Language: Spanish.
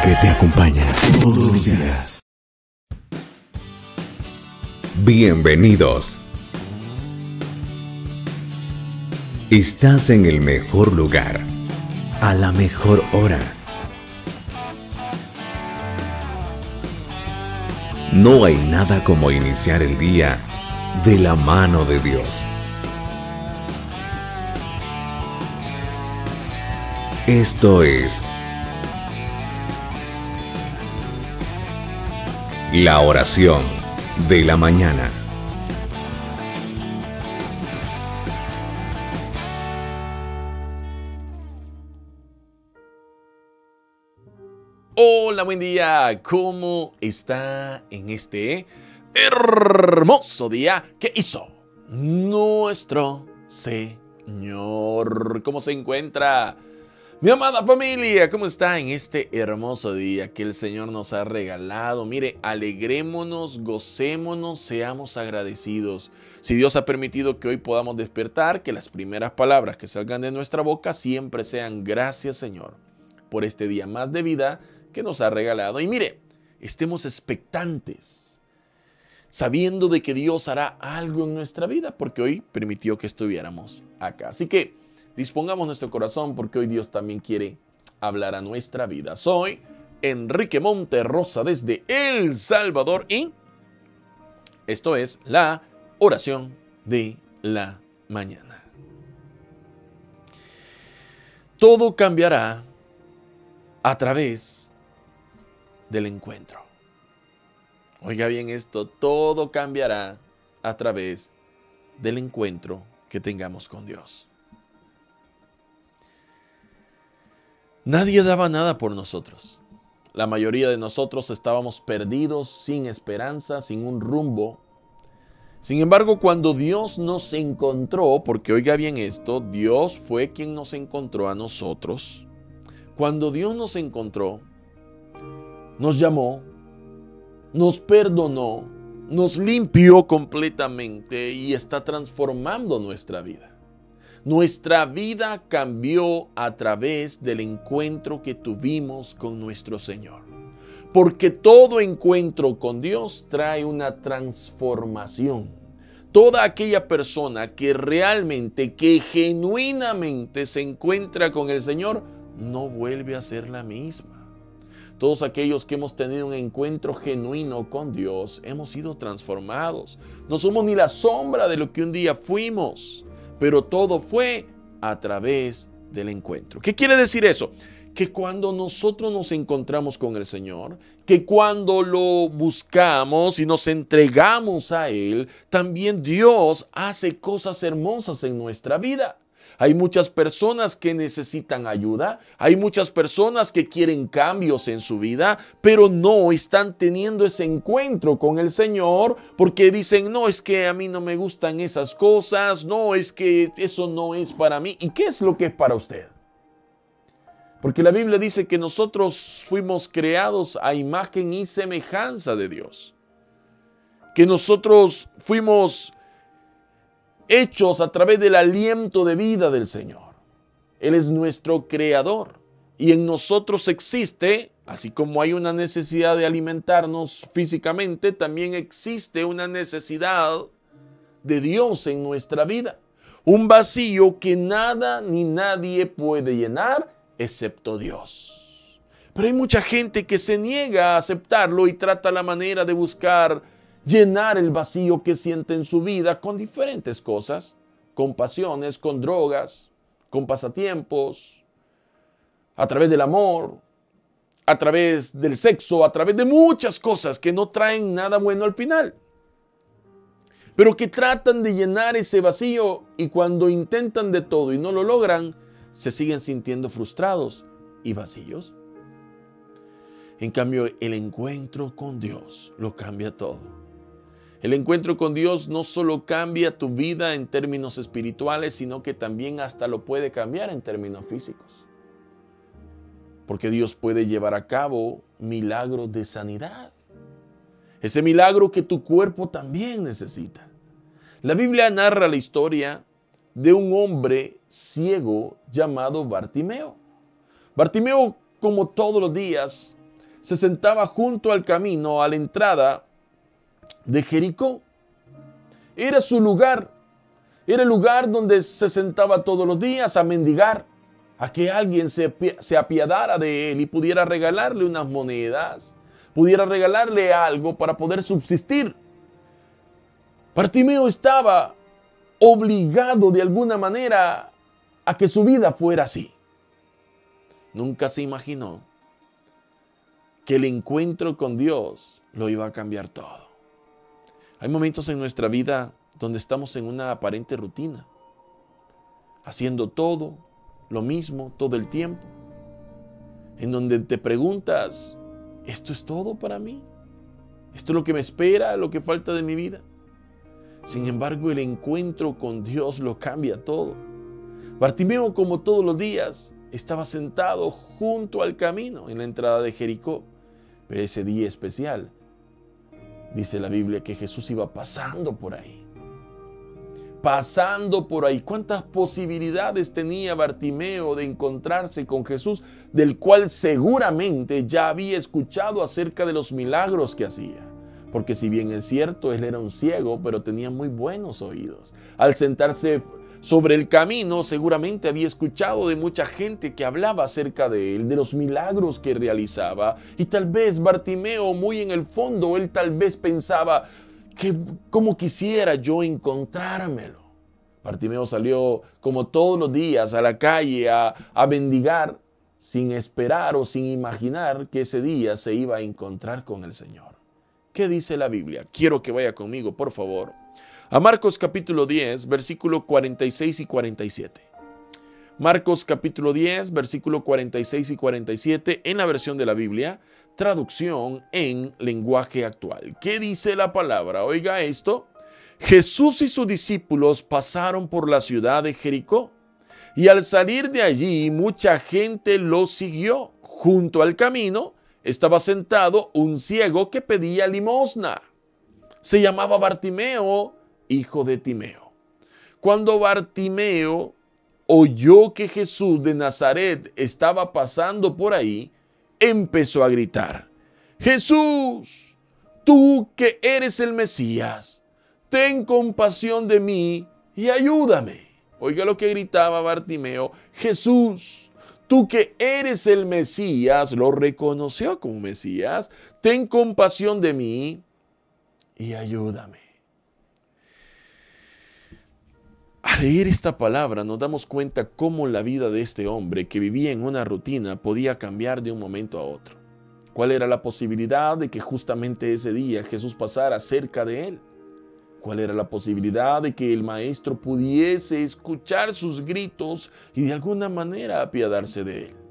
que te acompaña todos los días. Bienvenidos. Estás en el mejor lugar, a la mejor hora. No hay nada como iniciar el día de la mano de Dios. Esto es la oración de la mañana. Hola, buen día. ¿Cómo está en este hermoso día que hizo nuestro Señor? ¿Cómo se encuentra mi amada familia? ¿Cómo está en este hermoso día que el Señor nos ha regalado? Mire, alegrémonos, gocémonos, seamos agradecidos. Si Dios ha permitido que hoy podamos despertar, que las primeras palabras que salgan de nuestra boca siempre sean gracias, Señor, por este día más de vida que nos ha regalado. Y mire, estemos expectantes, sabiendo de que Dios hará algo en nuestra vida, porque hoy permitió que estuviéramos acá. Así que dispongamos nuestro corazón, porque hoy Dios también quiere hablar a nuestra vida. Soy Enrique Monterrosa desde El Salvador y esto es la oración de la mañana. Todo cambiará a través del encuentro. Oiga bien esto, todo cambiará a través del encuentro que tengamos con Dios. Nadie daba nada por nosotros. La mayoría de nosotros estábamos perdidos, sin esperanza, sin un rumbo. Sin embargo, cuando Dios nos encontró, porque oiga bien esto, Dios fue quien nos encontró a nosotros. Cuando Dios nos encontró, nos llamó, nos perdonó, nos limpió completamente y está transformando nuestra vida. Nuestra vida cambió a través del encuentro que tuvimos con nuestro Señor. Porque todo encuentro con Dios trae una transformación. Toda aquella persona que realmente, que genuinamente se encuentra con el Señor, no vuelve a ser la misma. Todos aquellos que hemos tenido un encuentro genuino con Dios, hemos sido transformados. No somos ni la sombra de lo que un día fuimos, pero todo fue a través del encuentro. ¿Qué quiere decir eso? Que cuando nosotros nos encontramos con el Señor, que cuando lo buscamos y nos entregamos a Él, también Dios hace cosas hermosas en nuestra vida. Hay muchas personas que necesitan ayuda, hay muchas personas que quieren cambios en su vida, pero no están teniendo ese encuentro con el Señor porque dicen, no, es que a mí no me gustan esas cosas, no, es que eso no es para mí. ¿Y qué es lo que es para usted? Porque la Biblia dice que nosotros fuimos creados a imagen y semejanza de Dios, que nosotros fuimos hechos a través del aliento de vida del Señor. Él es nuestro creador y en nosotros existe, así como hay una necesidad de alimentarnos físicamente, también existe una necesidad de Dios en nuestra vida. Un vacío que nada ni nadie puede llenar excepto Dios. Pero hay mucha gente que se niega a aceptarlo y trata la manera de buscar llenar el vacío que siente en su vida con diferentes cosas, con pasiones, con drogas, con pasatiempos, a través del amor, a través del sexo, a través de muchas cosas que no traen nada bueno al final, pero que tratan de llenar ese vacío y cuando intentan de todo y no lo logran, se siguen sintiendo frustrados y vacíos. En cambio, el encuentro con Dios lo cambia todo. El encuentro con Dios no solo cambia tu vida en términos espirituales, sino que también hasta lo puede cambiar en términos físicos. Porque Dios puede llevar a cabo milagros de sanidad. Ese milagro que tu cuerpo también necesita. La Biblia narra la historia de un hombre ciego llamado Bartimeo. Bartimeo, como todos los días, se sentaba junto al camino a la entrada de Jericó. Era su lugar. Era el lugar donde se sentaba todos los días a mendigar, a que alguien se apiadara de él y pudiera regalarle unas monedas, pudiera regalarle algo para poder subsistir. Bartimeo estaba obligado de alguna manera a que su vida fuera así. Nunca se imaginó que el encuentro con Dios lo iba a cambiar todo. Hay momentos en nuestra vida donde estamos en una aparente rutina, haciendo todo lo mismo todo el tiempo, en donde te preguntas, ¿esto es todo para mí? ¿Esto es lo que me espera, lo que falta de mi vida? Sin embargo, el encuentro con Dios lo cambia todo. Bartimeo, como todos los días, estaba sentado junto al camino en la entrada de Jericó. Pero ese día especial, dice la Biblia que Jesús iba pasando por ahí. Pasando por ahí. ¿Cuántas posibilidades tenía Bartimeo de encontrarse con Jesús, del cual seguramente ya había escuchado acerca de los milagros que hacía? Porque si bien es cierto, él era un ciego, pero tenía muy buenos oídos. Al sentarse sobre el camino, seguramente había escuchado de mucha gente que hablaba acerca de él, de los milagros que realizaba. Y tal vez Bartimeo, muy en el fondo, él tal vez pensaba que cómo quisiera yo encontrármelo. Bartimeo salió como todos los días a la calle a mendigar, sin esperar o sin imaginar que ese día se iba a encontrar con el Señor. ¿Qué dice la Biblia? Quiero que vaya conmigo, por favor, a Marcos capítulo 10, versículo 46 y 47. Marcos capítulo 10, versículo 46 y 47, en la versión de la Biblia, traducción en lenguaje actual. ¿Qué dice la palabra? Oiga esto. Jesús y sus discípulos pasaron por la ciudad de Jericó, y al salir de allí mucha gente lo siguió. Junto al camino estaba sentado un ciego que pedía limosna. Se llamaba Bartimeo, hijo de Timeo. Cuando Bartimeo oyó que Jesús de Nazaret estaba pasando por ahí, empezó a gritar: Jesús, tú que eres el Mesías, ten compasión de mí y ayúdame. Oiga lo que gritaba Bartimeo: Jesús, tú que eres el Mesías, lo reconoció como Mesías, ten compasión de mí y ayúdame. Al leer esta palabra nos damos cuenta cómo la vida de este hombre que vivía en una rutina podía cambiar de un momento a otro. ¿Cuál era la posibilidad de que justamente ese día Jesús pasara cerca de él? ¿Cuál era la posibilidad de que el maestro pudiese escuchar sus gritos y de alguna manera apiadarse de él?